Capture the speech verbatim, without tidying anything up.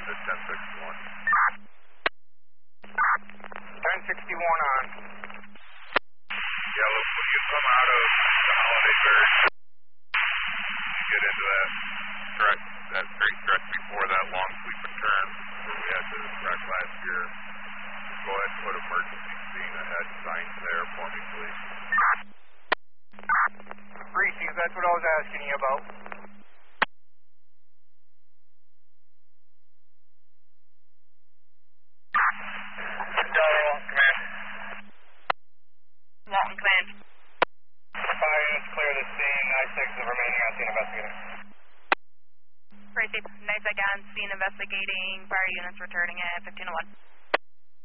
to ten sixty-one. ten sixty-one on. Yeah, look, when you come out of the Holiday Berry, you get into that stretch, that straight stretch before that long sweeping turn where we had the wreck last year. Just go ahead and put emergency scene ahead signs there for me, please. Reese, that's what I was asking you about. Command. Walton Command. Five units clear the scene, nine six is remaining on scene investigating. Tracy, nice again, scene investigating, fire units returning at fifteen oh one.